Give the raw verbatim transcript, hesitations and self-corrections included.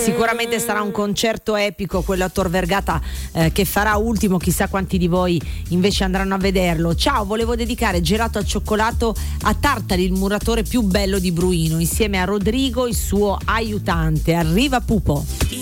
sicuramente sarà un concerto epico quello a Tor Vergata eh, che farà ultimo, chissà quanti di voi invece andranno a vederlo. Ciao, volevo dedicare Gelato al cioccolato a Tartali, il muratore più bello di Bruino, insieme a Rodrigo, il suo aiutante. Arriva Pupo.